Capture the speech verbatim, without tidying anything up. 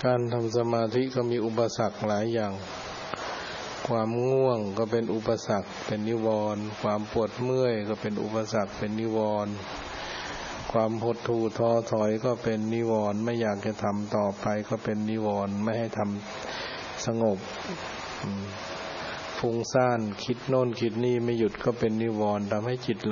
การทำสมาธิก็มีอุปสรรคหลายอย่างความง่วงก็เป็นอุปสรรคเป็นนิวรณ์ความปวดเมื่อยก็เป็นอุปสรรคเป็นนิวรณ์ความหดหู่ท้อถอยก็เป็นนิวรณ์ไม่อยากจะทำต่อไปก็เป็นนิวรณ์ไม่ให้ทำสงบฟุ้งซ่านคิดโน่นคิดนี่ไม่หยุดก็เป็นนิวรณ์ทำให้จิต